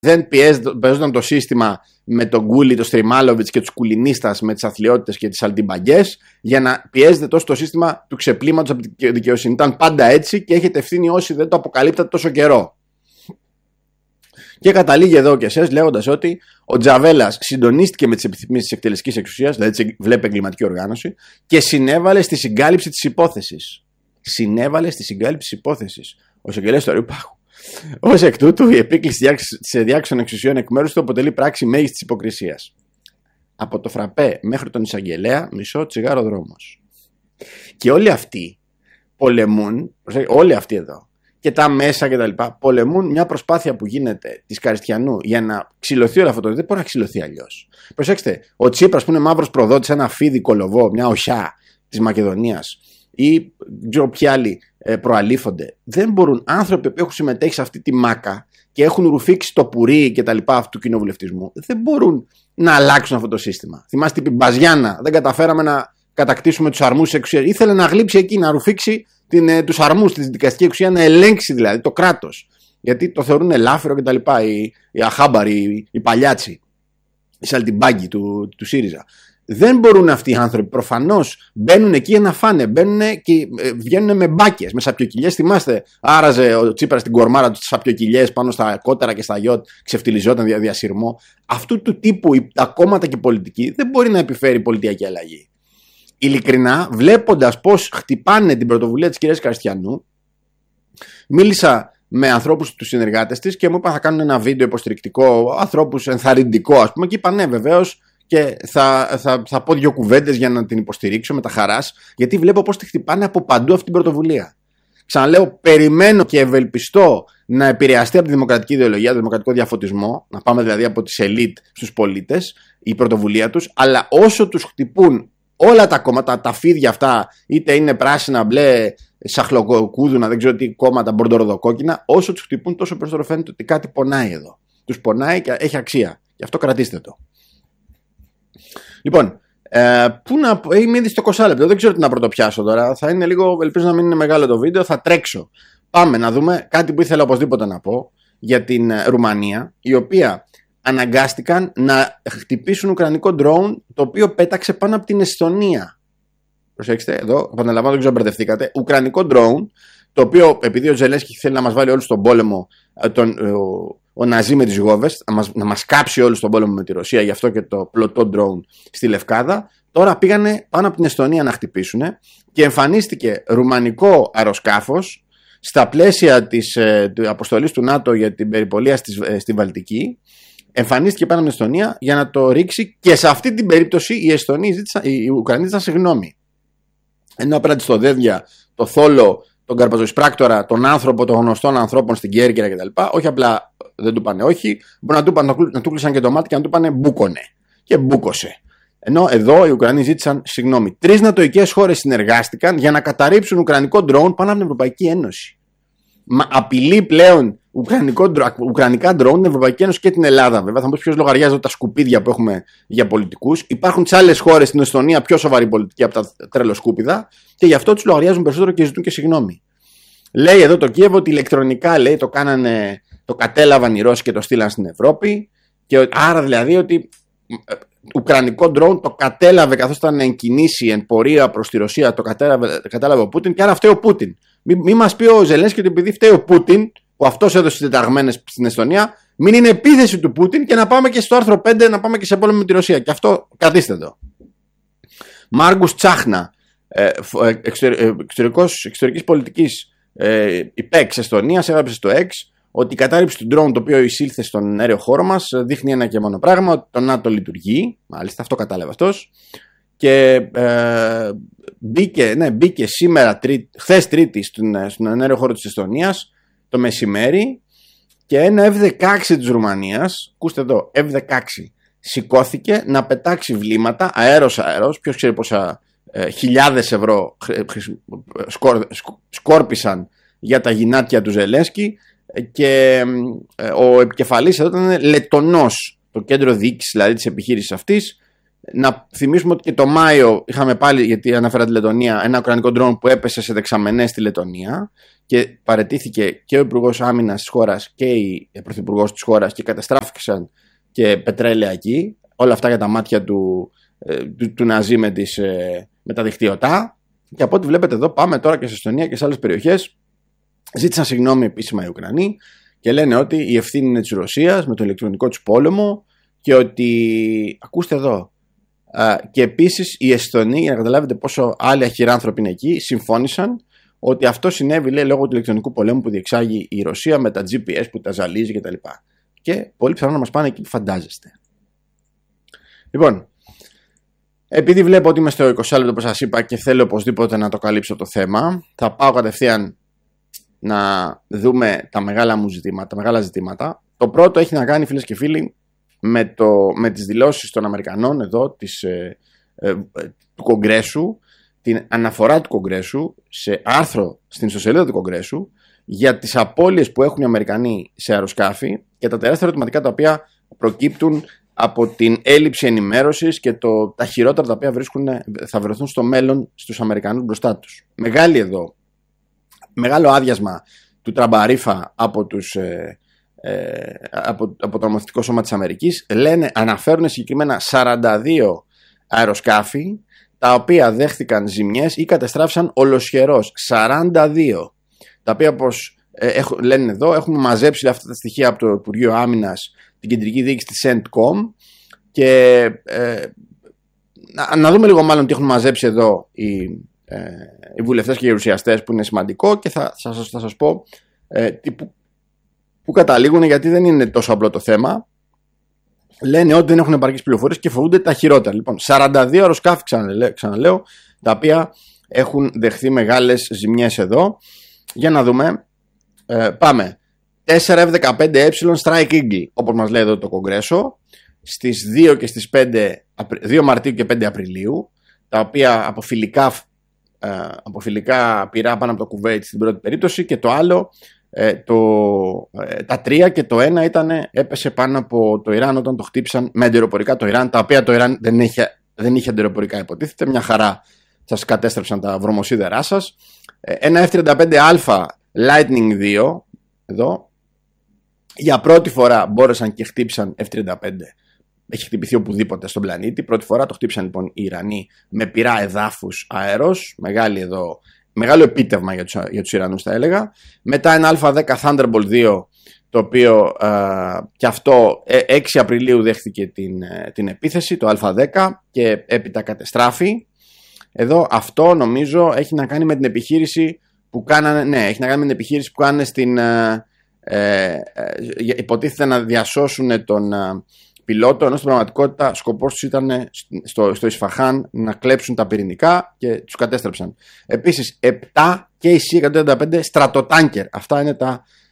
δεν παίζονταν το σύστημα με τον Γκούλι, τον Στριμάλοβιτς και τους Κουλινίστας με τις αθλιότητες και τις αλτιμπαγκές για να πιέζεται τόσο το σύστημα του ξεπλήματος από τη δικαιοσύνη. Ήταν πάντα έτσι και έχετε ευθύνη όσοι δεν το αποκαλύπτατε τόσο καιρό. Και καταλήγει εδώ και εσείς λέγοντας ότι ο Τζαβέλας συντονίστηκε με τις επιθυμίες της εκτελεστικής εξουσίας, δηλαδή βλέπει εγκληματική οργάνωση, και συνέβαλε στη συγκάλυψη της υπόθεσης. Ο εισαγγελέας του Αριουπάγου. Ως εκ τούτου, η επίκληση σε διάκριση των εξουσιών εκ μέρους του αποτελεί πράξη μέγιστης υποκρισίας. Από το φραπέ μέχρι τον εισαγγελέα, μισό τσιγάρο δρόμος. Και όλοι αυτοί πολεμούν, όλοι αυτοί εδώ, και τα μέσα και τα λοιπά, πολεμούν μια προσπάθεια που γίνεται της Καριστιανού για να ξυλωθεί όλο αυτό το. Δεν μπορεί να ξυλωθεί αλλιώς. Προσέξτε, ο Τσίπρας που είναι μαύρος προδότης, ένα φίδι κολοβό, μια οσιά της Μακεδονίας, ή ξέρω ποιοι άλλοι προαλήφονται, δεν μπορούν, άνθρωποι που έχουν συμμετέχει σε αυτή τη μάκα και έχουν ρουφήξει το πουρί και τα λοιπά αυτού του κοινοβουλευτισμού, δεν μπορούν να αλλάξουν αυτό το σύστημα. Θυμάστε την Μπαζιάννα, δεν καταφέραμε να κατακτήσουμε τους αρμούς της εξουσίας. Ήθελε να γλύψει εκεί, να ρουφήξει τους αρμούς της δικαστικής εξουσίας, να ελέγξει δηλαδή το κράτος. Γιατί το θεωρούν ελάφυρο και τα λοιπά, οι αχάμπαροι, οι παλιάτσι, οι σαλτιμπάγκοι του ΣΥΡΙΖΑ. Δεν μπορούν αυτοί οι άνθρωποι. Προφανώς μπαίνουν εκεί να φάνε. Μπαίνουν και βγαίνουν με μπάκες, με σαπιοκυλιές. Θυμάστε, άραζε ο Τσίπρας την κορμάρα του στις σαπιοκυλιές πάνω στα κότερα και στα γιότ, ξεφτιλιζόταν διασυρμό. Αυτού του τύπου τα κόμματα και η πολιτική δεν μπορεί να επιφέρει πολιτιακή αλλαγή. Ειλικρινά, βλέποντας πώς χτυπάνε την πρωτοβουλία της κυρίας Καριστιανού, μίλησα με ανθρώπους, τους συνεργάτες της, και μου είπαν θα κάνουν ένα βίντεο υποστηρικτικό, ανθρώπους ενθαρρυντικό, ας πούμε, και είπαν ναι, βεβαίως. Και θα πω δύο κουβέντες για να την υποστηρίξω με τα χαράς, γιατί βλέπω πώς τη χτυπάνε από παντού αυτή την πρωτοβουλία. Ξαναλέω, περιμένω και ευελπιστώ να επηρεαστεί από τη δημοκρατική ιδεολογία, το δημοκρατικό διαφωτισμό, να πάμε δηλαδή από τις ελίτ στους πολίτες, η πρωτοβουλία τους, αλλά όσο τους χτυπούν όλα τα κόμματα, τα φίδια αυτά, είτε είναι πράσινα, μπλε, σαχλοκούδουνα, δεν ξέρω τι κόμματα, μπορντοροδοκόκκινα, όσο τους χτυπούν, τόσο περισσότερο φαίνεται ότι κάτι πονάει εδώ. Τους πονάει και έχει αξία. Γι' αυτό κρατήστε το. Λοιπόν, είμαι ήδη στο 20 λεπτό, δεν ξέρω τι να πρωτοπιάσω τώρα. Θα είναι λίγο, ελπίζω να μην είναι μεγάλο το βίντεο, θα τρέξω. Πάμε να δούμε κάτι που ήθελα οπωσδήποτε να πω για την Ρουμανία, η οποία αναγκάστηκαν να χτυπήσουν ουκρανικό drone, το οποίο πέταξε πάνω από την Εσθονία. Προσέξτε, εδώ, επαναλαμβάνω, δεν ξέρω αν μπερδευτήκατε. Ουκρανικό drone, το οποίο, επειδή ο Ζελένσκι θέλει να μας βάλει όλους στον πόλεμο, ο Ναζί με τις γόβες, να μας κάψει όλους στον πόλεμο με τη Ρωσία, γι' αυτό και το πλωτό drone στη Λευκάδα, τώρα πήγανε πάνω από την Εσθονία να χτυπήσουν και εμφανίστηκε ρουμανικό αεροσκάφος στα πλαίσια της αποστολής του ΝΑΤΟ για την περιπολία στη Βαλτική. Εμφανίστηκε πάνω από την Εσθονία για να το ρίξει, και σε αυτή την περίπτωση οι Ουκρανοί ζήτησαν συγγνώμη. Ενώ απέναντι στο Δέδια, το Θόλο, τον Καρπαζοεισπράκτορα, τον άνθρωπο των γνωστών ανθρώπων στην Κέρκυρα κτλ. Όχι απλά δεν του πάνε όχι, μπορεί να του κλείσαν και το μάτι και να του πάνε μπούκονε. Και μπούκωσε. Ενώ εδώ οι Ουκρανοί ζήτησαν συγγνώμη. 3 νατοικές χώρες συνεργάστηκαν για να καταρρύψουν ουκρανικό drone πάνω από την Ευρωπαϊκή Ένωση. Απειλεί πλέον ουκρανικά drone την Ευρωπαϊκή Ένωση και την Ελλάδα. Βέβαια, θα μου πει ποιος λογαριάζει τα σκουπίδια που έχουμε για πολιτικούς. Υπάρχουν σε άλλες χώρες, στην Εστονία, πιο σοβαρή πολιτική από τα τρελοσκούπιδα, και γι' αυτό τους λογαριάζουν περισσότερο και ζητούν και συγγνώμη. Λέει εδώ το Κίεβο ότι ηλεκτρονικά, λέει, το κατέλαβαν οι Ρώσοι και το στείλαν στην Ευρώπη. Και άρα δηλαδή ότι ουκρανικό drone το κατέλαβε καθώς ήταν εν κινήσει, εν πορεία προς τη Ρωσία, το κατέλαβε ο Πούτιν, και άρα φταίει ο Πούτιν. Μην μας πει ο Ζελένσκι ότι επειδή φταίει ο Πούτιν, που αυτός έδωσε συντεταγμένες στην Εστονία, μην είναι επίθεση του Πούτιν και να πάμε και στο άρθρο 5 να πάμε και σε πόλεμο με τη Ρωσία. Και αυτό κρατήστε το. Μάργκους Τσάχνα, εξωτερικής πολιτικής υπέξ Εστονίας, έγραψε στο X ότι η κατάρριψη του drone το οποίο εισήλθε στον αέριο χώρο μας δείχνει ένα και μόνο πράγμα, ότι το ΝΑΤΟ λειτουργεί. Μάλιστα, αυτό κατάλαβε αυτός. Και μπήκε σήμερα, χθες Τρίτη, στον αέριο χώρο της Εστονίας το μεσημέρι, και ένα F-16 της Ρουμανίας, ακούστε εδώ, F-16, σηκώθηκε να πετάξει βλήματα αέρος, ποιος ξέρει πόσα χιλιάδες ευρώ σκόρπισαν για τα γυνάτια του Ζελένσκι, και ο επικεφαλής εδώ ήταν Λετονός, το κέντρο διοίκησης δηλαδή της επιχείρησης αυτής, Να θυμίσουμε ότι και το Μάιο είχαμε πάλι, γιατί αναφέρα τη Λετωνία, ένα ουκρανικό drone που έπεσε σε δεξαμενές στη Λετωνία και παραιτήθηκε και ο Υπουργός Άμυνας της χώρας και η Πρωθυπουργός της χώρας και καταστράφηκαν και πετρέλαια εκεί. Όλα αυτά για τα μάτια του Ναζί με τα δικτυωτά. Και από ό,τι βλέπετε εδώ, πάμε τώρα και σε Εστονία και σε άλλες περιοχές. Ζήτησαν συγγνώμη επίσημα οι Ουκρανοί και λένε ότι η ευθύνη είναι της Ρωσίας με το ηλεκτρονικό της πόλεμο και ότι, ακούστε εδώ, και επίσης οι Εστονοί, για να καταλάβετε πόσο άλλοι αχυράνθρωποι είναι εκεί, συμφώνησαν ότι αυτό συνέβη, λέει, λόγω του ηλεκτρονικού πολέμου που διεξάγει η Ρωσία με τα GPS που τα ζαλίζει κτλ. Και πολύ πιθανό να μας πάνε εκεί που φαντάζεστε. Λοιπόν, επειδή βλέπω ότι είμαι στο 20 λεπτό όπως σας είπα και θέλω οπωσδήποτε να το καλύψω το θέμα, θα πάω κατευθείαν να δούμε τα μεγάλα ζητήματα. Το πρώτο έχει να κάνει, φίλες και φίλοι, με τις δηλώσεις των Αμερικανών εδώ του Κογκρέσου, την αναφορά του Κογκρέσου σε άρθρο στην ιστοσελίδα του Κογκρέσου για τις απώλειες που έχουν οι Αμερικανοί σε αεροσκάφη και τα τεράστια ερωτηματικά τα οποία προκύπτουν από την έλλειψη ενημέρωσης και τα χειρότερα τα οποία θα βρεθούν στο μέλλον στους Αμερικανούς μπροστά τους. Μεγάλο άδειασμα του τραμπαρίφα από το νομοθετικό σώμα της Αμερικής. Αναφέρουν συγκεκριμένα 42 αεροσκάφη τα οποία δέχθηκαν ζημιές ή κατεστράφησαν ολοσχερός. 42. Τα οποία, όπως λένε εδώ, έχουμε μαζέψει αυτά τα στοιχεία από το Υπουργείο Άμυνας, την κεντρική διοίκηση της CENTCOM, και να δούμε λίγο μάλλον τι έχουν μαζέψει εδώ οι βουλευτές και οι γερουσιαστές, που είναι σημαντικό, και θα σας πω που καταλήγουν, γιατί δεν είναι τόσο απλό το θέμα. Λένε ότι δεν έχουν επαρκείς πληροφορίες και φοβούνται τα χειρότερα. Λοιπόν, 42 αεροσκάφη, ξαναλέω, τα οποία έχουν δεχθεί μεγάλες ζημιές εδώ. Για να δούμε. Πάμε. 4 F-15E Strike Eagle, όπως μας λέει εδώ το Κογκρέσο, στις 2 και στις 2 Μαρτίου και 5 Απριλίου, τα οποία από φιλικά πυρά πάνω από το Κουβέιτ στην πρώτη περίπτωση, και το άλλο, τα 3, και το ένα έπεσε πάνω από το Ιράν όταν το χτύπησαν με αντιεροπορικά το Ιράν, τα οποία το Ιράν δεν είχε αντιεροπορικά, υποτίθεται. Μια χαρά σας κατέστρεψαν τα βρωμοσίδερά σας. Ένα F-35A Lightning 2 εδώ, για πρώτη φορά μπόρεσαν και χτύπησαν F-35. Έχει χτυπηθεί οπουδήποτε στον πλανήτη. Πρώτη φορά το χτύπησαν λοιπόν οι Ιρανοί με πυρά εδάφους αέρος. Μεγάλο επίτευγμα για τους Ιρανούς, θα έλεγα. Μετά ένα Α10 Thunderbolt 2, το οποίο και αυτό 6 Απριλίου δέχθηκε την επίθεση, το Α10, και έπειτα κατεστράφη. Εδώ αυτό νομίζω έχει να κάνει με την επιχείρηση που κάνανε. Ναι, έχει να κάνει με την επιχείρηση που κάνανε υποτίθεται να διασώσουν τον πιλότο, ενώ στην πραγματικότητα σκοπός τους ήταν στο Ισφαχάν να κλέψουν τα πυρηνικά και τους κατέστρεψαν. Επίσης 7 KC-135 στρατοτάνκερ. Αυτά είναι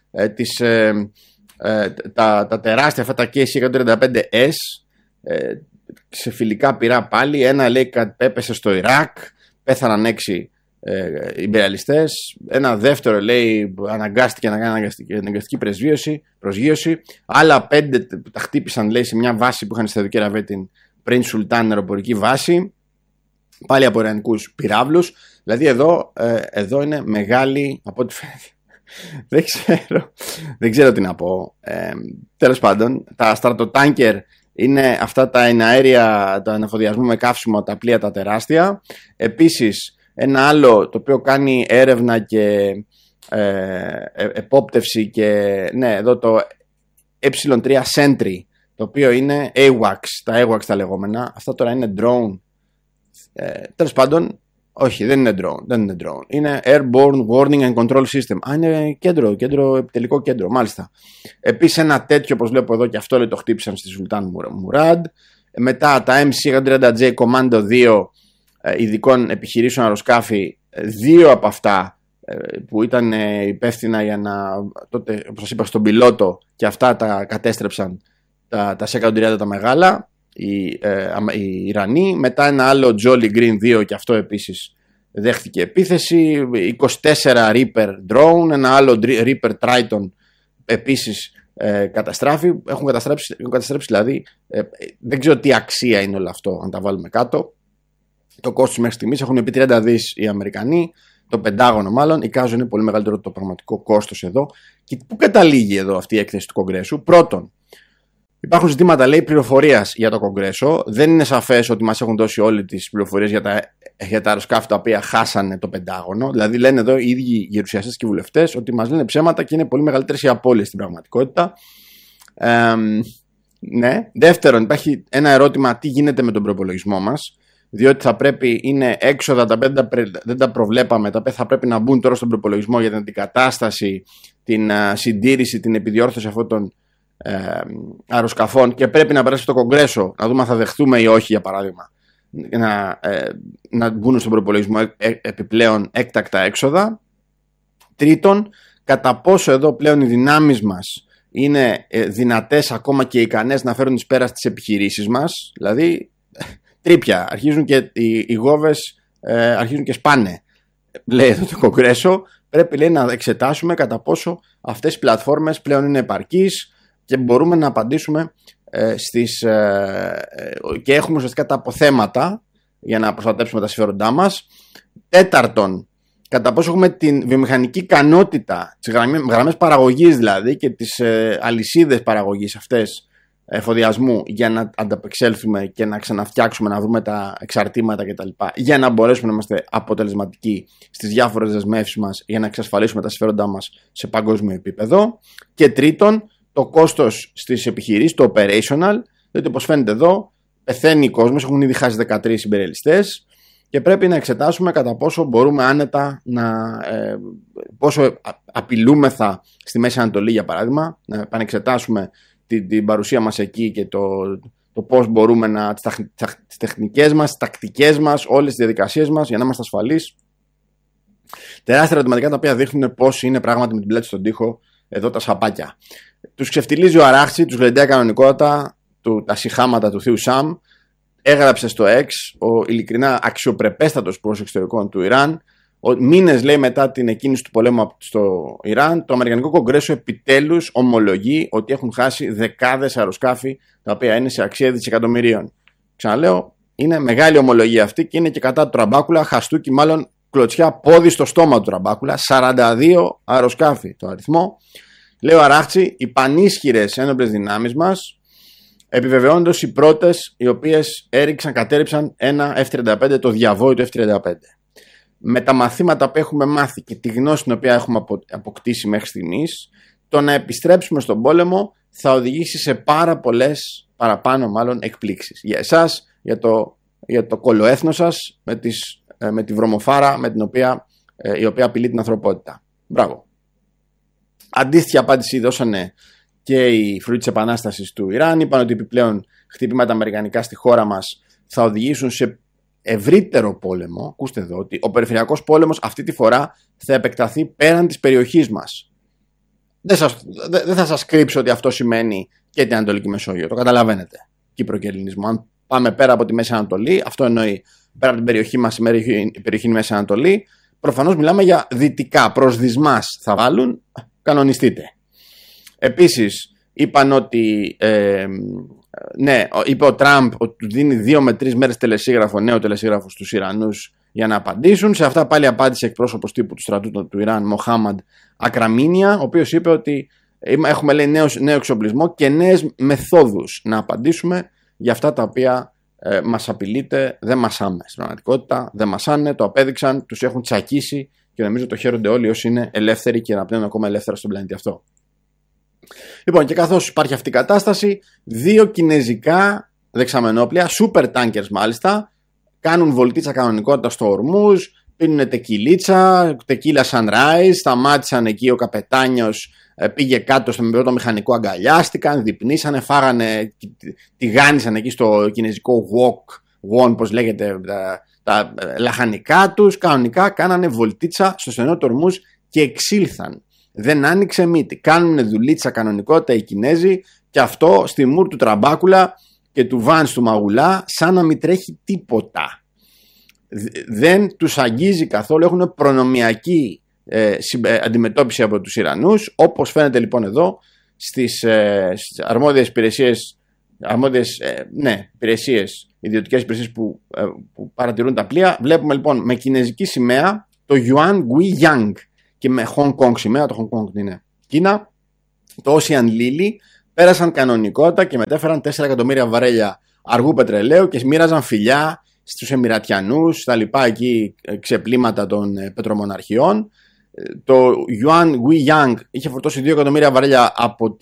τα τεράστια αυτά τα KC-135S, σε φιλικά πυρά πάλι. Ένα λέει έπεσε στο Ιράκ, πέθαναν 6 ιμπεριαλιστές. Ένα δεύτερο λέει αναγκάστηκε να κάνει αναγκαστική προσγείωση. Άλλα 5 τα χτύπησαν, λέει, σε μια βάση που είχαν στη Σαουδική Αραβία, την Prince Sultan αεροπορική βάση, πάλι από ιρανικούς πυράβλους. Δηλαδή εδώ είναι μεγάλη, από ό,τι φαίνεται. Δεν ξέρω τι να πω. Τέλος πάντων, τα στρατοτάνκερ είναι αυτά τα εναέρια, τα ανεφοδιασμού με καύσιμο, τα πλοία τα τεράστια. Επίσης ένα άλλο το οποίο κάνει έρευνα και επόπτευση, και ναι, εδώ το E3 Sentry, το οποίο είναι AWACS, τα AWACS τα λεγόμενα. Αυτά τώρα είναι drone. Τέλος πάντων, όχι, δεν είναι drone. Είναι Airborne Warning and Control System. Είναι επιτελικό κέντρο, μάλιστα. Επίσης ένα τέτοιο, όπως βλέπω εδώ, και αυτό λέει, το χτύπησαν στη Σουλτάν Μουράντ. Μετά τα MC-130J Commando 2 ειδικών επιχειρήσεων αεροσκάφη, 2 από αυτά που ήταν υπεύθυνα για τότε, όπως σας είπα, στον πιλότο, και αυτά τα κατέστρεψαν τα C-130 τα μεγάλα, οι Ιρανοί. Μετά ένα άλλο Jolly Green 2, και αυτό επίσης δέχτηκε επίθεση. 24 Reaper drone, ένα άλλο Reaper Triton επίσης έχουν καταστρέψει δηλαδή, δεν ξέρω τι αξία είναι όλο αυτό αν τα βάλουμε κάτω. Το κόστος μέχρι στιγμής έχουν πει 30 δις οι Αμερικανοί, το Πεντάγωνο μάλλον, εικάζω είναι πολύ μεγαλύτερο το πραγματικό κόστος εδώ. Και πού καταλήγει εδώ αυτή η έκθεση του Κογκρέσου? Πρώτον, υπάρχουν ζητήματα, λέει, πληροφορίας για το Κογκρέσο. Δεν είναι σαφές ότι μας έχουν δώσει όλες τις πληροφορίες για τα αεροσκάφη τα οποία χάσανε το Πεντάγωνο. Δηλαδή, λένε εδώ οι ίδιοι γερουσιαστές και οι βουλευτές ότι μας λένε ψέματα και είναι πολύ μεγαλύτερες οι απώλειες στην πραγματικότητα. Ναι. Δεύτερον, υπάρχει ένα ερώτημα: τι γίνεται με τον προπολογισμό μας? Διότι θα πρέπει, είναι έξοδα τα οποία δεν τα προβλέπαμε, τα οποία θα πρέπει να μπουν τώρα στον προπολογισμό για την αντικατάσταση, την συντήρηση, την επιδιόρθωση αυτών των αεροσκαφών, και πρέπει να περάσει στο Κογκρέσο να δούμε αν θα δεχθούμε ή όχι, για παράδειγμα, να μπουν στον προπολογισμό επιπλέον έκτακτα έξοδα. Τρίτον, κατά πόσο εδώ πλέον οι δυνάμεις μας είναι δυνατές ακόμα και ικανές να φέρουν εις πέρα στις επιχειρήσεις μας. Δηλαδή τρίπια, αρχίζουν και οι γόβες αρχίζουν και σπάνε, λέει εδώ το Κογκρέσο. Πρέπει, λέει, να εξετάσουμε κατά πόσο αυτές οι πλατφόρμες πλέον είναι επαρκείς και μπορούμε να απαντήσουμε και έχουμε ουσιαστικά τα αποθέματα για να προστατέψουμε τα συμφέροντά μας. Τέταρτον, κατά πόσο έχουμε την βιομηχανική ικανότητα, τις γραμμές παραγωγής δηλαδή και τις αλυσίδες παραγωγής αυτές εφοδιασμού, για να ανταπεξέλθουμε και να ξαναφτιάξουμε, να βρούμε τα εξαρτήματα κτλ. Για να μπορέσουμε να είμαστε αποτελεσματικοί στις διάφορες δεσμεύσεις μας, για να εξασφαλίσουμε τα συμφέροντά μας σε παγκόσμιο επίπεδο. Και τρίτον, το κόστος στις επιχειρήσεις, το operational, διότι όπως φαίνεται εδώ, πεθαίνει ο κόσμος, έχουν ήδη χάσει 13 συμπεριελιστές και πρέπει να εξετάσουμε κατά πόσο μπορούμε άνετα πόσο απειλούμεθα στη Μέση Ανατολή, για παράδειγμα, να επανεξετάσουμε την παρουσία μας εκεί και το πώς μπορούμε τις τεχνικές μας, τις τακτικές μας, όλες τις διαδικασίες μας για να είμαστε ασφαλείς. Τεράστια ερωτηματικά τα οποία δείχνουν πώς είναι πράγματι με την πλάτη στον τοίχο εδώ τα σαπάκια. Τους ξεφτιλίζει ο Αράχτσι, τους γλεντάει κανονικότητα, τα σιχάματα του Θείου Σαμ. Έγραψε στο X ο ειλικρινά αξιοπρεπέστατος υπουργός εξωτερικών του Ιράν. Μήνες, λέει, μετά την εκκίνηση του πολέμου στο Ιράν, το Αμερικανικό Κογκρέσο επιτέλους ομολογεί ότι έχουν χάσει δεκάδες αεροσκάφη τα οποία είναι σε αξία δισεκατομμυρίων. Ξαναλέω, είναι μεγάλη ομολογία αυτή και είναι και κατά του Τραμπάκουλα, χαστούκι μάλλον, κλωτσιά πόδι στο στόμα του Τραμπάκουλα. 42 αεροσκάφη το αριθμό. Λέει ο Αράχτσι, οι πανίσχυρες ένοπλες δυνάμεις μας, επιβεβαιώντας οι πρώτες οι οποίες κατέριψαν ένα F-35, το διαβόητο F-35. Με τα μαθήματα που έχουμε μάθει και τη γνώση την οποία έχουμε αποκτήσει μέχρι στιγμής, το να επιστρέψουμε στον πόλεμο θα οδηγήσει σε πάρα πολλές παραπάνω μάλλον εκπλήξεις. Για εσάς, για το κολοέθνο σας, με τη βρωμοφάρα η οποία απειλεί την ανθρωπότητα. Μπράβο. Αντίστοιχη απάντηση δώσανε και οι φρουροί της Επανάστασης του Ιράν. Είπαν ότι επιπλέον χτυπήματα αμερικανικά στη χώρα μας θα οδηγήσουν σε ευρύτερο πόλεμο. Ακούστε εδώ ότι ο περιφερειακός πόλεμος αυτή τη φορά θα επεκταθεί πέραν της περιοχής μας. Δεν θα σας κρύψω ότι αυτό σημαίνει και την Ανατολική Μεσόγειο. Το καταλαβαίνετε. Κύπρο και Ελληνισμό. Αν πάμε πέρα από τη Μέση Ανατολή, αυτό εννοεί πέρα από την περιοχή μας, η περιοχή Μέση Ανατολή. Προφανώς μιλάμε για δυτικά, προς δυσμάς θα βάλουν, κανονιστείτε. Επίσης είπαν ότι είπε ο Τραμπ ότι του δίνει 2 με 3 μέρες νέο τελεσίγραφο στους Ιρανούς για να απαντήσουν. Σε αυτά πάλι απάντησε εκπρόσωπος τύπου του στρατού του Ιράν, Μοχάμαντ Ακραμίνια, ο οποίος είπε ότι έχουμε, λέει, νέο εξοπλισμό και νέες μεθόδους να απαντήσουμε για αυτά τα οποία μας απειλείται. Δεν μασάμε στην πραγματικότητα, δεν μασάνε, το απέδειξαν, τους έχουν τσακίσει και νομίζω το χαίρονται όλοι όσοι είναι ελεύθεροι και αναπνέουν ακόμα ελεύθερα στον πλανήτη αυτό. Λοιπόν, και καθώς υπάρχει αυτή η κατάσταση, 2 κινέζικα δεξαμενόπλια, super tankers μάλιστα, κάνουν βολτίτσα κανονικότητα στο Ορμούζ, πίνουν τεκιλίτσα, τεκίλα sunrise, σταμάτησαν εκεί, ο καπετάνιος πήγε κάτω στον πρώτο μηχανικό, αγκαλιάστηκαν, διπνήσανε, φάγανε, τηγάνισαν εκεί στο κινέζικο wok, πώς λέγεται, τα λαχανικά τους, κανονικά κάνανε βολτίτσα στο στενό του Ορμούζ και εξήλθαν. Δεν άνοιξε μύτη. Κάνουν δουλίτσα κανονικότητα οι Κινέζοι και αυτό στη μουρ του Τραμπάκουλα και του Βάνς του Μαγουλά σαν να μην τρέχει τίποτα. Δεν τους αγγίζει καθόλου. Έχουν προνομιακή αντιμετώπιση από τους Ιρανούς. Όπως φαίνεται λοιπόν εδώ, στις αρμόδιες υπηρεσίες, ιδιωτικές υπηρεσίες που παρατηρούν τα πλοία. Βλέπουμε λοιπόν με κινέζικη σημαία το Yuan Gui Yang και με Hong Kong σημαία, το Hong Kong είναι Κίνα, το Ocean Lily, πέρασαν κανονικότητα και μετέφεραν 4 εκατομμύρια βαρέλια αργού πετρελαίου και μοίραζαν φιλιά στους Εμιρατιανούς, στα λοιπά εκεί ξεπλήματα των πετρομοναρχιών. Το Yuan Gui Yang είχε φορτώσει 2 εκατομμύρια βαρέλια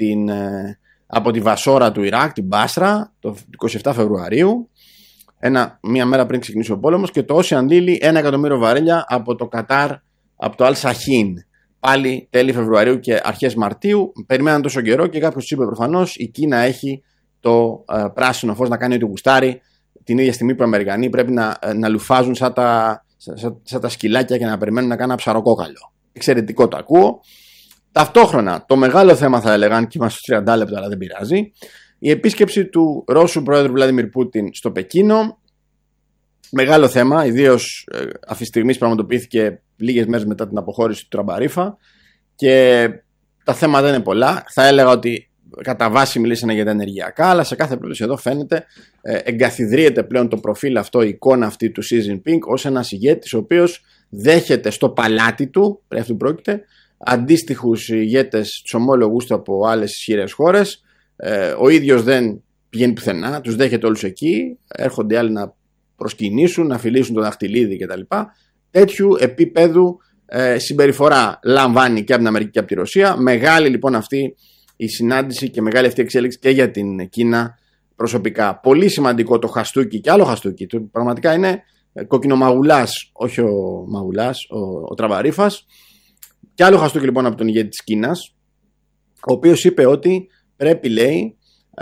από τη Βασόρα του Ιράκ, την Μπάσρα, το 27 Φεβρουαρίου, μία μέρα πριν ξεκινήσει ο πόλεμος, και το Ocean Lily 1 εκατομμύριο βαρέλια από το Κατάρ, από το Al Sahin, πάλι τέλη Φεβρουαρίου και αρχές Μαρτίου. Περιμέναν τόσο καιρό και κάποιος τους είπε προφανώς η Κίνα έχει το πράσινο φως να κάνει ό,τι γουστάρει. Την ίδια στιγμή που οι Αμερικανοί πρέπει να λουφάζουν σαν τα σκυλάκια και να περιμένουν να κάνουν ένα ψαροκόκαλο. Εξαιρετικό το ακούω. Ταυτόχρονα, το μεγάλο θέμα θα έλεγαν, και είμαστε στους 30 λεπτά αλλά δεν πειράζει, η επίσκεψη του Ρώσου Πρόεδρου Βλάντιμιρ Πούτιν στο Πεκίνο. Μεγάλο θέμα, ιδίως αυτή τη στιγμή πραγματοποιήθηκε λίγες μέρες μετά την αποχώρηση του Τραμπαρίφα, και τα θέματα δεν είναι πολλά. Θα έλεγα ότι κατά βάση μιλήσανε για τα ενεργειακά, αλλά σε κάθε περίπτωση εδώ φαίνεται εγκαθιδρύεται πλέον το προφίλ αυτό, η εικόνα αυτή του Xi Jinping ως ένας ηγέτης ο οποίος δέχεται στο παλάτι του, περί αυτού πρόκειται, αντίστοιχους ηγέτες, τους ομόλογους του από άλλες ισχυρές χώρες. Ο ίδιος δεν πηγαίνει πουθενά, τους δέχεται όλους εκεί, έρχονται άλλοι να προσκυνήσουν, να φιλήσουν το δαχτυλίδι κτλ. Τέτοιου επίπεδου συμπεριφορά λαμβάνει και από την Αμερική και από τη Ρωσία. Μεγάλη λοιπόν αυτή η συνάντηση και μεγάλη αυτή η εξέλιξη και για την Κίνα προσωπικά. Πολύ σημαντικό το χαστούκι και άλλο χαστούκι. Πραγματικά είναι κοκκινομαγουλάς, όχι ο Μαγουλάς, ο Τραμπαρίφας. Και άλλο χαστούκι λοιπόν από τον ηγέτη της Κίνας, ο οποίος είπε ότι πρέπει, λέει,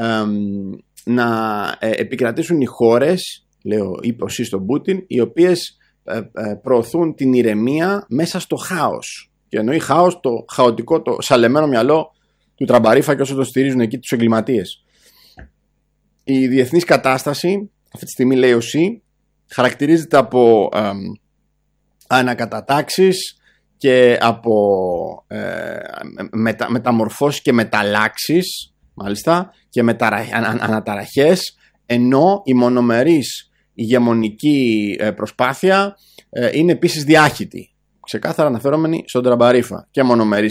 να επικρατήσουν οι χώρες, είπε ο Σι στον Πούτιν, οι οποίες προωθούν την ηρεμία μέσα στο χάος. Και εννοεί χάος το χαοτικό, το σαλεμένο μυαλό του Τραμπαρίφα και όσο το στηρίζουν εκεί τους εγκληματίες. Η διεθνής κατάσταση, αυτή τη στιγμή, λέει ο Σι, χαρακτηρίζεται από ανακατατάξεις και από μεταμορφώσεις και μεταλλάξεις, μάλιστα, και αναταραχές, ενώ η μονομερής ηγεμονική προσπάθεια είναι επίσης διάχυτη, ξεκάθαρα αναφερόμενη στον Τραμπαρίφα, και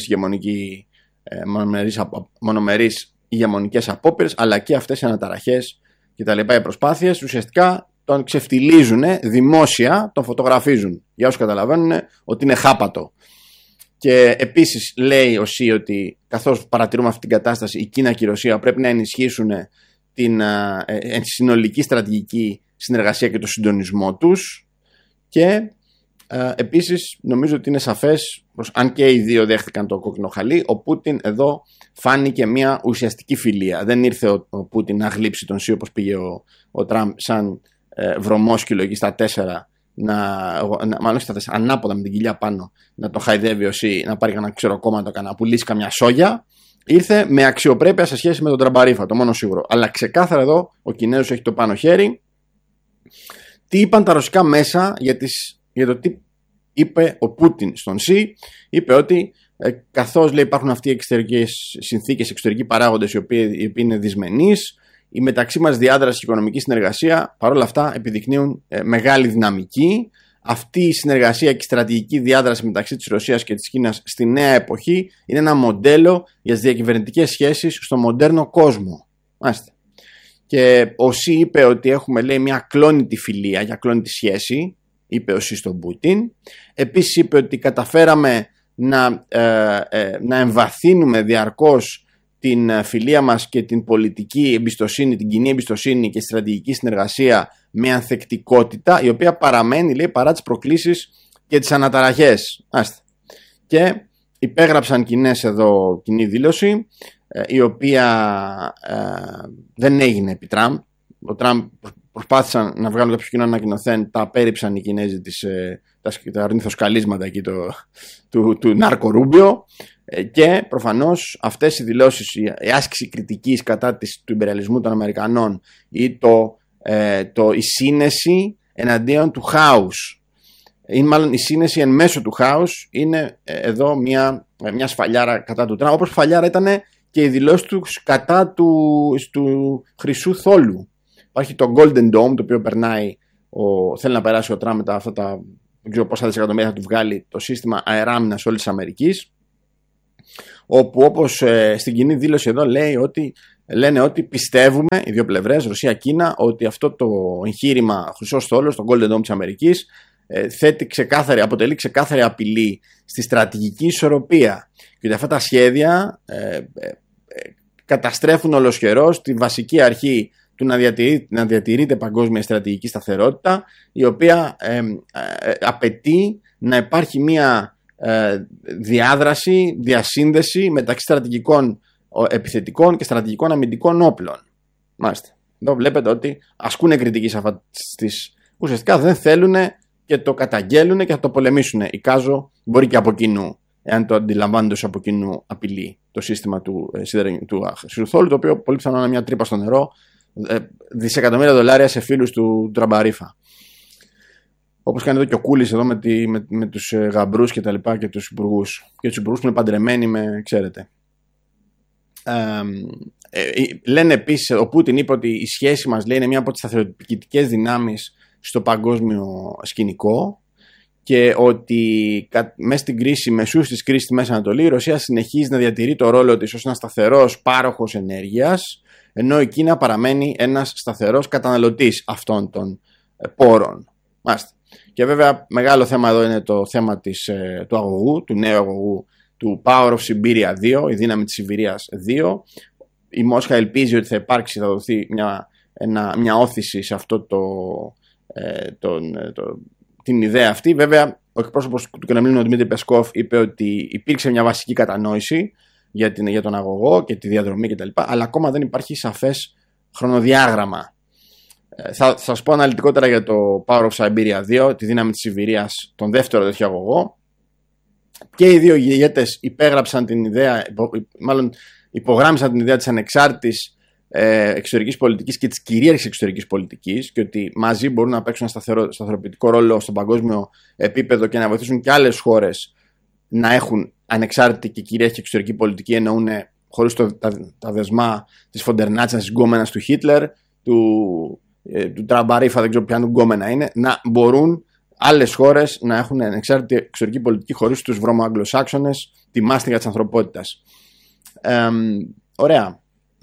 μονομερείς ηγεμονικές απόπειρες, αλλά και αυτές οι αναταραχές και τα λοιπά, οι προσπάθειες ουσιαστικά τον ξεφτιλίζουν δημόσια, τον φωτογραφίζουν, για όσους καταλαβαίνουν ότι είναι χάπατο. Και επίσης λέει ο Σι ότι καθώς παρατηρούμε αυτή την κατάσταση, η Κίνα και η Ρωσία πρέπει να ενισχύσουν την συνολική στρατηγική συνεργασία και το συντονισμό τους. Και επίσης νομίζω ότι είναι σαφές πως αν και οι δύο δέχτηκαν το κόκκινο χαλί, ο Πούτιν εδώ φάνηκε μια ουσιαστική φιλία. Δεν ήρθε ο Πούτιν να γλύψει τον Σι όπως πήγε ο Τραμπ σαν βρωμόσκυλο εκεί στα 4, μάλλον στα 4, ανάποδα με την κοιλιά πάνω, να τον χαϊδεύει ο Σι, να πάρει κανένα ξεροκόμματο, να πουλήσει καμιά σόγια. Ήρθε με αξιοπρέπεια σε σχέση με τον Τραμπαρίφα, το μόνο σίγουρο. Αλλά ξεκάθαρα εδώ ο Κινέζος έχει το πάνω χέρι. Τι είπαν τα ρωσικά μέσα για το τι είπε ο Πούτιν στον Σι? Είπε ότι καθώς, λέει, υπάρχουν αυτοί οι εξωτερικές συνθήκες, εξωτερικοί παράγοντες οι οποίοι είναι δυσμενείς, η μεταξύ μας διάδραση και οικονομική συνεργασία παρόλα αυτά επιδεικνύουν μεγάλη δυναμική. Αυτή η συνεργασία και η στρατηγική διάδραση μεταξύ της Ρωσίας και της Κίνας στη νέα εποχή είναι ένα μοντέλο για τις διακυβερνητικές σχέσεις στο μοντέρνο κόσμο. Μάλιστα. Και ο Σι είπε ότι έχουμε, λέει, μια κλόνητη φιλία, για κλόνητη σχέση, είπε ο Σι στον Πούτιν. Επίσης είπε ότι καταφέραμε να εμβαθύνουμε διαρκώς την φιλία μας και την πολιτική εμπιστοσύνη, την κοινή εμπιστοσύνη και στρατηγική συνεργασία με ανθεκτικότητα, η οποία παραμένει, λέει, παρά τις προκλήσεις και τις αναταραχές. Και υπέγραψαν κοινή δήλωση, η οποία δεν έγινε επί Τραμπ. Ο Τραμπ προσπάθησαν να βγάλουν κάποιο κοινό ανακοινωθέν, τα απέρριψαν οι Κινέζοι τα αρνηθοσκαλίσματα εκεί του Νάρκο Ρούμπιο, και προφανώς αυτές οι δηλώσεις, η άσκηση κριτικής κατά του ιμπεριαλισμού των Αμερικανών ή η σύνεση εναντίον του χάους, ή μάλλον η σύνεση εν μέσω του χάους, είναι εδώ μια σφαλιάρα κατά του Τραμπ, όπως σφαλιάρα ήταν και οι δηλώσεις τους κατά του χρυσού θόλου. Υπάρχει το Golden Dome, το οποίο θέλει να περάσει ο Τραμπ μετά αυτά δεν ξέρω πόσα δισεκατομμύρια θα του βγάλει το σύστημα αεράμινας όλης της Αμερικής, όπου όπως στην κοινή δήλωση εδώ λένε ότι πιστεύουμε οι δύο πλευρές, Ρωσία-Κίνα, ότι αυτό το εγχείρημα χρυσός θόλος, το Golden Dome της Αμερικής, αποτελεί ξεκάθαρη απειλή στη στρατηγική ισορροπία και ότι αυτά τα σχέδια καταστρέφουν ολοσχερώς τη βασική αρχή του να διατηρείται παγκόσμια στρατηγική σταθερότητα, η οποία απαιτεί να υπάρχει μια διασύνδεση μεταξύ στρατηγικών επιθετικών και στρατηγικών αμυντικών όπλων. Μάλιστα. Εδώ βλέπετε ότι ασκούν κριτική σε αυτά ουσιαστικά δεν θέλουν και το καταγγέλουν και θα το πολεμήσουν. Εικάζω μπορεί και από κοινού, εάν το αντιλαμβάνονται ως από κοινού απειλή το σύστημα του χρυσού θόλου, το οποίο πολύ πιθανό είναι μια τρύπα στο νερό, δισεκατομμύρια δολάρια σε φίλους του Τραμπαρίφα. Όπως κάνει εδώ και ο Κούλης εδώ με τους γαμπρούς και τα λοιπά και τους υπουργούς. Και τους υπουργούς που είναι παντρεμένοι ξέρετε. Λένε επίσης, ο Πούτιν είπε ότι η σχέση μας είναι μια από τις σταθεροποιητικές δυνάμεις στο παγκόσμιο σκηνικό και ότι μέσα στην κρίση, μεσούς της κρίσης στη Μέση Ανατολή, η Ρωσία συνεχίζει να διατηρεί το ρόλο της ως ένας σταθερός πάροχος ενέργειας, ενώ η Κίνα παραμένει ένας σταθερός καταναλωτής αυτών των πόρων. Μάλιστα. Και βέβαια μεγάλο θέμα εδώ είναι το θέμα του αγωγού, του νέου αγωγού, του Power of Siberia 2, η δύναμη της Σιβηρίας 2. Η Μόσχα ελπίζει ότι θα δοθεί μια όθηση σε αυτό την ιδέα αυτή. Βέβαια, ο εκπρόσωπος του Κρεμλίνου, ο Δημήτρη Πεσκόφ, είπε ότι υπήρξε μια βασική κατανόηση για τον αγωγό και τη διαδρομή κτλ. Αλλά ακόμα δεν υπάρχει σαφές χρονοδιάγραμμα. Θα σας πω αναλυτικότερα για το Power of Siberia 2, τη δύναμη της Σιβηρίας, τον δεύτερο τέτοιο αγωγό. Και οι δύο ηγέτες υπέγραψαν την ιδέα, υπογράμμισαν την ιδέα της ανεξάρτητης εξωτερικής πολιτικής και της κυρίαρχης εξωτερικής πολιτικής και ότι μαζί μπορούν να παίξουν ένα σταθεροποιητικό ρόλο στο παγκόσμιο επίπεδο και να βοηθήσουν και άλλες χώρες να έχουν ανεξάρτητη και κυρίαρχη εξωτερική πολιτική, εννοούν χωρίς τα δεσμά της Φοντερνάτσας, της γκόμενας του Χίτλερ, του Τραμπαρίφα, δεν ξέρω ποια γκόμενα είναι, να μπορούν άλλες χώρες να έχουν ανεξάρτητη εξωτερική πολιτική χωρίς τους βρωμοαγγλοσάξονες, τη μάστιγα της ανθρωπότητας. Ωραία.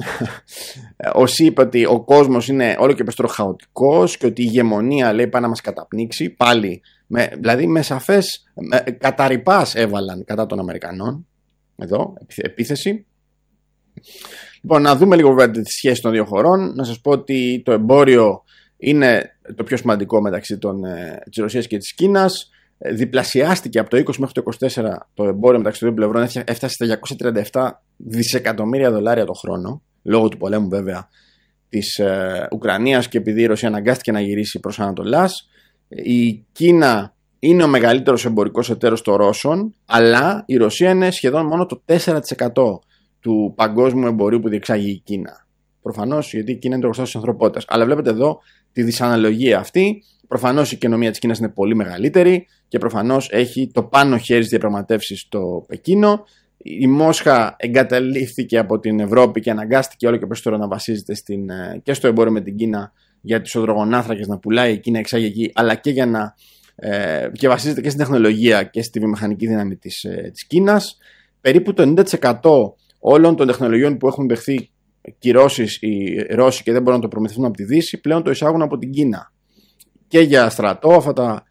Όσοι είπε ότι ο κόσμος είναι όλο και περισσότερο χαοτικός και ότι η ηγεμονία πάει να μας καταπνίξει πάλι, δηλαδή με σαφές καταρρυπάς έβαλαν κατά των Αμερικανών εδώ, επίθεση. Λοιπόν, να δούμε λίγο βέβαια τη σχέση των δύο χωρών. Να σας πω ότι το εμπόριο είναι το πιο σημαντικό μεταξύ της Ρωσίας και της Κίνας. Διπλασιάστηκε από το 20 μέχρι το 24 το εμπόριο μεταξύ των δύο πλευρών, έφτασε στα 237 δισεκατομμύρια δολάρια το χρόνο, λόγω του πολέμου βέβαια της Ουκρανίας και επειδή η Ρωσία αναγκάστηκε να γυρίσει προς Ανατολάς. Η Κίνα είναι ο μεγαλύτερος εμπορικός εταίρος των Ρώσων, αλλά η Ρωσία είναι σχεδόν μόνο το 4% του παγκόσμιου εμπορίου που διεξάγει η Κίνα. Προφανώς, γιατί η Κίνα είναι το γνωστό της ανθρωπότητας. Αλλά βλέπετε εδώ τη δυσαναλογία αυτή. Προφανώς η οικονομία της Κίνας είναι πολύ μεγαλύτερη και προφανώς έχει το πάνω χέρι στις διαπραγματεύσεις στο Πεκίνο. Η Μόσχα εγκαταλείφθηκε από την Ευρώπη και αναγκάστηκε όλο και περισσότερο να βασίζεται και στο εμπόριο με την Κίνα για τις οδρογονάθρακες να πουλάει η Κίνα, εξάγει εκεί, αλλά και και βασίζεται και στην τεχνολογία και στη βιομηχανική δύναμη της Κίνας. Περίπου το 90% όλων των τεχνολογιών που έχουν δεχθεί κυρώσεις οι Ρώσοι και δεν μπορούν να το προμηθευτούν από τη Δύση, πλέον το εισάγουν από την Κίνα. Και για στρατό, αυτά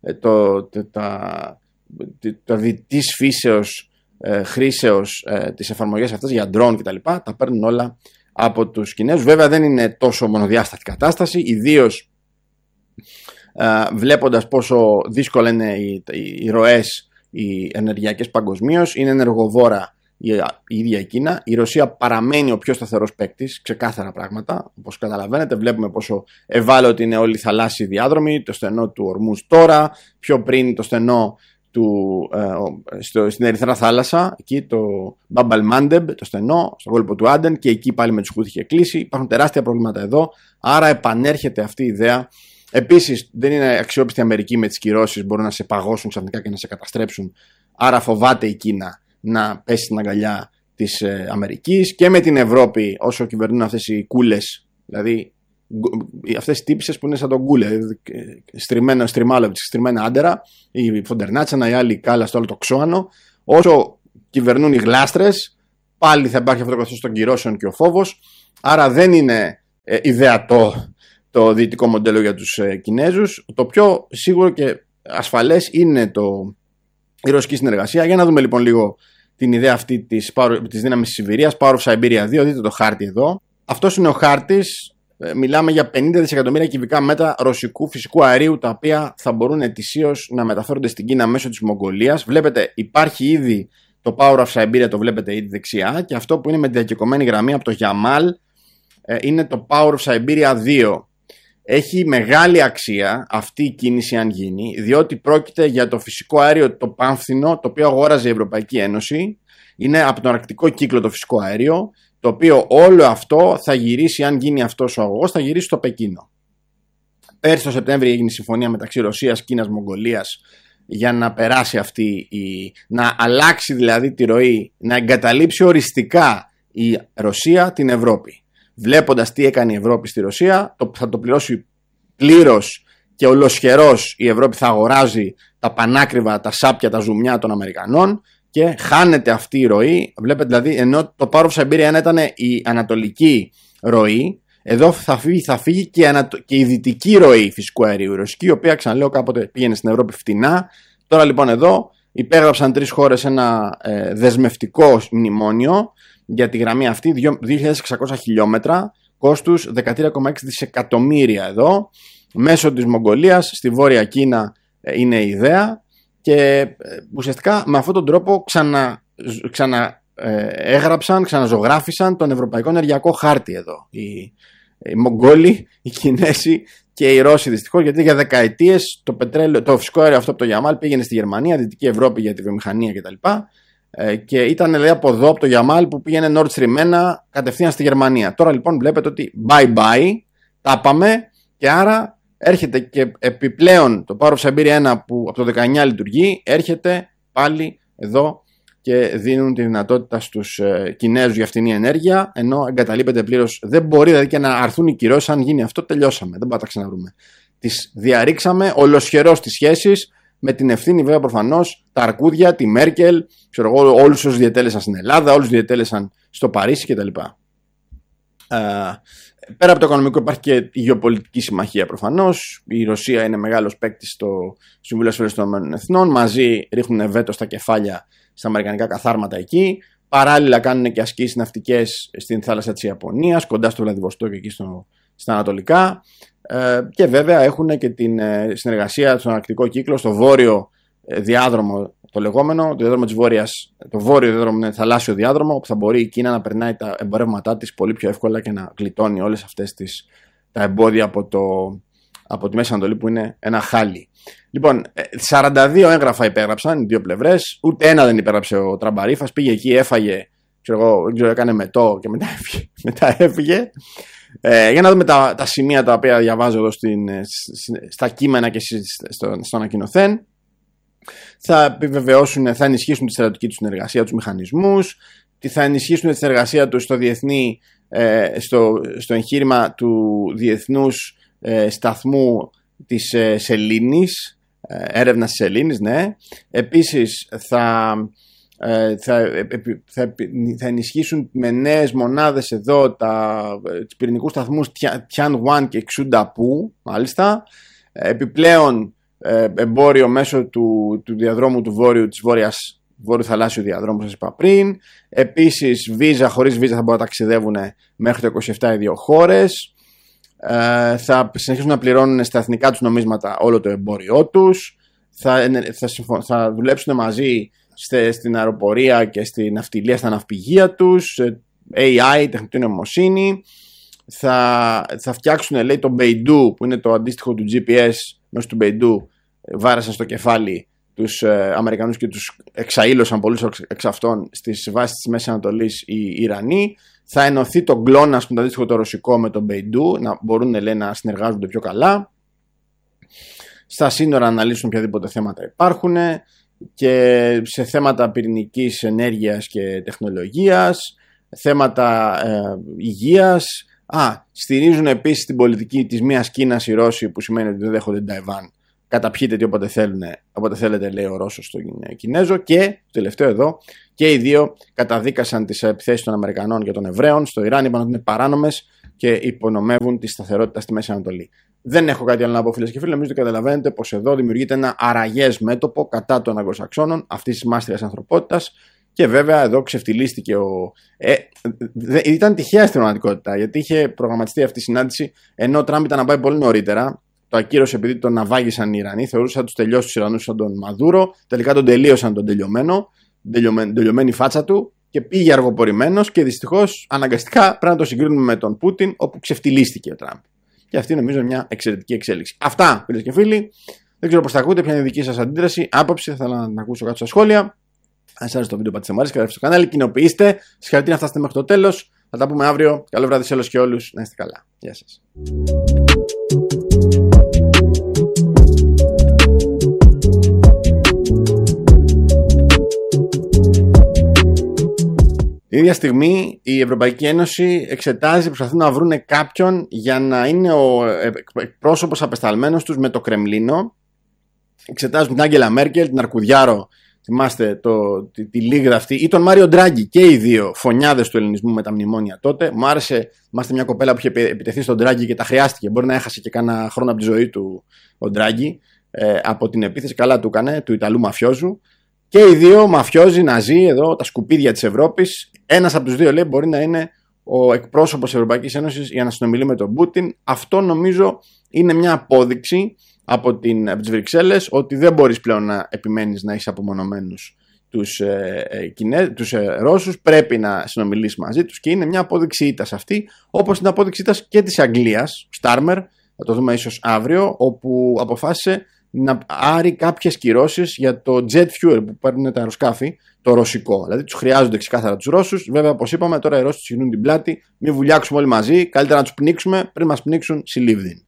τα διτής φύσεως χρήσεως τις εφαρμογές αυτές για ντρόν κτλ. Τα παίρνουν όλα από τους Κινέζους. Βέβαια δεν είναι τόσο μονοδιάστατη κατάσταση, ιδίως βλέποντας πόσο δύσκολα είναι οι ροές οι ενεργειακές παγκοσμίως. Είναι ενεργοβόρα η ίδια η Κίνα. Η Ρωσία παραμένει ο πιο σταθερός παίκτης, ξεκάθαρα πράγματα. Όπως καταλαβαίνετε, βλέπουμε πόσο ευάλωτη είναι όλοι οι θαλάσσιοι διάδρομοι, το στενό του Ορμούζ τώρα, πιο πριν το στενό στην Ερυθρά Θάλασσα, εκεί το Μπαμπ Μάντεμπ, το στενό, στον κόλπο του Άντεν, και εκεί πάλι με τους Χούθι είχε κλείσει. Υπάρχουν τεράστια προβλήματα εδώ, άρα επανέρχεται αυτή η ιδέα. Επίσης, δεν είναι αξιόπιστη η Αμερική με τις κυρώσεις, μπορούν να σε παγώσουν ξαφνικά και να σε καταστρέψουν. Άρα φοβάται η Κίνα να πέσει στην αγκαλιά της Αμερικής και με την Ευρώπη όσο κυβερνούν αυτές οι κούλες, δηλαδή αυτές οι τύπισσες που είναι σαν τον κούλε, στριμμένα άντερα, η Φοντερνάτσανα, η άλλη κάλα στο άλλο το ξώανο. Όσο κυβερνούν οι γλάστρες, πάλι θα υπάρχει αυτό το καθεστώς των κυρώσεων και ο φόβος. Άρα δεν είναι ιδεατό το δυτικό μοντέλο για τους Κινέζους. Το πιο σίγουρο και ασφαλές είναι η ρωσική συνεργασία. Για να δούμε λοιπόν λίγο την ιδέα αυτή της δύναμης της Σιβηρίας, Power of Siberia 2. Δείτε το χάρτη εδώ. Αυτός είναι ο χάρτης. Μιλάμε για 50 δισεκατομμύρια κυβικά μέτρα ρωσικού φυσικού αερίου, τα οποία θα μπορούν ετησίως να μεταφέρονται στην Κίνα μέσω της Μογγολίας. Βλέπετε, υπάρχει ήδη το Power of Siberia, το βλέπετε ήδη δεξιά, και αυτό που είναι με τη διακεκομένη γραμμή από το Γιαμάλ είναι το Power of Siberia 2. Έχει μεγάλη αξία αυτή η κίνηση αν γίνει, διότι πρόκειται για το φυσικό αέριο το πάμφθινο, το οποίο αγόραζε η Ευρωπαϊκή Ένωση. Είναι από τον αρκτικό κύκλο το φυσικό αέριο, το οποίο όλο αυτό θα γυρίσει, αν γίνει αυτός ο αγωγός, θα γυρίσει στο Πεκίνο. Πέρσι το Σεπτέμβριο έγινε η συμφωνία μεταξύ Ρωσίας, Κίνας, Μογγολίας για να περάσει να αλλάξει δηλαδή τη ροή, να εγκαταλείψει οριστικά η Ρωσία την Ευρώπη. Βλέποντας τι έκανε η Ευρώπη στη Ρωσία, θα το πληρώσει πλήρως και ολοσχερός. Η Ευρώπη θα αγοράζει τα πανάκριβα, τα σάπια, τα ζουμιά των Αμερικανών και χάνεται αυτή η ροή. Βλέπετε δηλαδή, ενώ το Power of Siberia 1 ήταν η ανατολική ροή, εδώ θα φύγει και η δυτική ροή φυσικού αερίου, η ρωσική, η οποία ξαναλέω κάποτε πήγαινε στην Ευρώπη φτηνά. Τώρα λοιπόν εδώ υπέγραψαν 3 χώρες ένα δεσμευτικό μνημόνιο για τη γραμμή αυτή, 2.600 χιλιόμετρα, κόστους 13,6 δισεκατομμύρια εδώ, μέσω της Μογγολίας, στη Βόρεια Κίνα είναι η ιδέα, και ουσιαστικά με αυτόν τον τρόπο ξαναζωγράφησαν τον ευρωπαϊκό ενεργειακό χάρτη εδώ. Οι Μογγόλοι, οι Κινέζοι και οι Ρώσοι δυστυχώς, γιατί για δεκαετίες το φυσικό αέριο αυτό από το Γιαμάλ πήγαινε στη Γερμανία, Δυτική Ευρώπη για τη βιομηχανία κτλ. Και ήταν δηλαδή από εδώ, από το Γιαμάλ, που πήγαινε Nord Stream 1 κατευθείαν στη Γερμανία. Τώρα λοιπόν βλέπετε ότι bye bye, τα πάμε, και άρα έρχεται και επιπλέον το Power of Siberia 1 που από το 19 λειτουργεί, έρχεται πάλι εδώ και δίνουν τη δυνατότητα στους Κινέζους για φτηνή ενέργεια, ενώ εγκαταλείπεται πλήρως. Δεν μπορεί δηλαδή και να αρθούν οι κυρώσεις. Αν γίνει αυτό, τελειώσαμε. Δεν πάμε να τα ξαναβρούμε. Τις διαρρήξαμε ολοσχερώς τις σχέσεις, με την ευθύνη βέβαια προφανώς τα αρκούδια, τη Μέρκελ, όλους όσους διετέλεσαν στην Ελλάδα, όλους διετέλεσαν στο Παρίσι κτλ. Πέρα από το οικονομικό υπάρχει και η γεωπολιτική συμμαχία προφανώς. Η Ρωσία είναι μεγάλος παίκτης στο Συμβούλιο Ασφαλείας των Ηνωμένων Εθνών. Μαζί ρίχνουν βέτο στα κεφάλια στα αμερικανικά καθάρματα εκεί. Παράλληλα κάνουν και ασκήσεις ναυτικές στην θάλασσα της Ιαπωνίας, κοντά στο Βλαδιβοστόκ, εκεί στα ανατολικά. Και βέβαια έχουν και την συνεργασία στον αρκτικό κύκλο, στο βόρειο διάδρομο, το λεγόμενο, το διάδρομο της Βόρειας, το βόρειο διάδρομο είναι θαλάσσιο διάδρομο, όπου θα μπορεί η Κίνα να περνάει τα εμπορεύματά της πολύ πιο εύκολα και να γλιτώνει όλες αυτές τα εμπόδια από τη Μέση Ανατολή, που είναι ένα χάλι. Λοιπόν, 42 έγγραφα υπέγραψαν οι δύο πλευρές, ούτε ένα δεν υπέγραψε ο Τραμπαρίφας. Πήγε εκεί, έφαγε, έκανε μετό και μετά έφυγε. Για να δούμε τα σημεία τα οποία διαβάζω εδώ στα κείμενα και στο ανακοινωθέν. Θα επιβεβαιώσουν, θα ενισχύσουν τη στρατιωτική τους συνεργασία, τους μηχανισμούς, θα ενισχύσουν τη συνεργασία τους στο εγχείρημα του διεθνούς σταθμού της σελήνης, έρευνας της σελήνης, ναι. Επίσης θα ενισχύσουν με νέες μονάδες εδώ τους πυρηνικούς σταθμούς Tianwan και Xundapu, μάλιστα. Επιπλέον εμπόριο μέσω του διαδρόμου του βόρειου θαλάσσιου διαδρόμου, σας είπα πριν. Επίσης χωρίς βίζα θα μπορούν να ταξιδεύουν μέχρι το 27 οι δύο χώρες. Θα συνεχίσουν να πληρώνουν στα εθνικά τους νομίσματα όλο το εμπόριό τους. Θα δουλέψουν μαζί στην αεροπορία και στην ναυτιλία, στα ναυπηγεία τους, AI, τεχνητή νοημοσύνη. Θα φτιάξουν, λέει, το Beidou, που είναι το αντίστοιχο του GPS. Μέσω του Beidou βάρασαν στο κεφάλι τους Αμερικανούς και τους εξαήλωσαν πολλούς εξ αυτών στις βάσεις της Μέσης Ανατολής οι Ιρανοί. Θα ενωθεί το GLONASS, που είναι το αντίστοιχο το ρωσικό, με το Beidou, να μπορούν, λέει, να συνεργάζονται πιο καλά. Στα σύνορα να αναλύσουν οποιαδήποτε θέματα υπάρχουν. και σε θέματα πυρηνικής ενέργειας και τεχνολογίας, θέματα υγείας. Στηρίζουν επίσης την πολιτική της μίας Κίνας οι Ρώσοι, που σημαίνει ότι δεν δέχονται την Ταϊβάν. Καταπιείτε τι όποτε θέλετε, λέει ο Ρώσος στον Κινέζο. Και το τελευταίο εδώ, και οι δύο καταδίκασαν τις επιθέσεις των Αμερικανών και των Εβραίων στο Ιράν, είπαν ότι είναι παράνομες και υπονομεύουν τη σταθερότητα στη Μέση Ανατολή. Δεν έχω κάτι άλλο να πω, φίλες και φίλοι. Νομίζω ότι καταλαβαίνετε πως εδώ δημιουργείται ένα αραγές μέτωπο κατά των Αγγλοσαξώνων, αυτής της μάστιγας ανθρωπότητας. Και βέβαια εδώ ξεφτυλίστηκε ήταν τυχαία στην πραγματικότητα, γιατί είχε προγραμματιστεί αυτή η συνάντηση ενώ ο Τραμπ ήταν να πάει πολύ νωρίτερα. Το ακύρωσε επειδή τον ναυάγησαν οι Ιρανοί. Θεωρούσαν τους τελειώσει τους Ιρανούς σαν τον Μαδούρο. Τελικά τον τελείωσαν τον τελειωμένη φάτσα του και πήγε αργοπορημένος. Και δυστυχώς αναγκαστικά πρέπει να το συγκρίνουμε με τον Πούτιν, όπου ξεφτυλίστηκε ο Τραμπ. Και αυτή νομίζω είναι μια εξαιρετική εξέλιξη. Αυτά, φίλες και φίλοι. Δεν ξέρω πώς τα ακούτε, ποια είναι η δική σας αντίδραση, άποψη. Θα ήθελα να ακούσω κάτω στα σχόλια. Αν σας άρεσε το βίντεο, πατήστε μου άρεσε, στο κανάλι, κοινοποιήστε. Συγχαρητήρια να φτάσετε μέχρι το τέλος. Θα τα πούμε αύριο. Καλό βράδυ σε όλους και όλους. Να είστε καλά. Γεια σας. Την ίδια στιγμή η Ευρωπαϊκή Ένωση εξετάζει, προσπαθούν να βρουν κάποιον για να είναι ο εκπρόσωπος απεσταλμένος τους με το Κρεμλίνο. Εξετάζουν την Άγγελα Μέρκελ, την Αρκουδιάρο, θυμάστε τη λίγδα αυτή, ή τον Μάριο Ντράγκη, και οι δύο φωνιάδες του ελληνισμού με τα μνημόνια τότε. Μου άρεσε, είμαστε μια κοπέλα που είχε επιτεθεί στον Ντράγκη και τα χρειάστηκε. Μπορεί να έχασε και κάνα χρόνο από τη ζωή του ο Ντράγκη από την επίθεση. Καλά του έκανε, του Ιταλού μαφιόζου. Και οι δύο μαφιόζοι, ναζί, εδώ, τα σκουπίδια της Ευρώπης. Ένας από τους δύο, λέει, μπορεί να είναι ο εκπρόσωπος της Ευρωπαϊκής Ένωσης για να συνομιλεί με τον Πούτιν. Αυτό νομίζω είναι μια απόδειξη από τις Βρυξέλλες ότι δεν μπορείς πλέον να επιμένεις να είσαι απομονωμένους τους Ρώσους. Πρέπει να συνομιλείς μαζί τους και είναι μια απόδειξη ήττας αυτή, όπως είναι απόδειξη ήττας και της Αγγλίας, Στάρμερ, θα το δούμε ίσως αύριο, όπου αποφάσισε να άρει κάποιες κυρώσεις για το jet fuel που παίρνουν τα αεροσκάφη, το ρωσικό. Δηλαδή τους χρειάζονται ξεκάθαρα τους Ρώσους. Βέβαια, όπως είπαμε, τώρα οι Ρώσοι τους γυρνούν την πλάτη. Μην βουλιάξουμε όλοι μαζί. Καλύτερα να τους πνίξουμε πριν μας πνίξουν συλλήβδιν.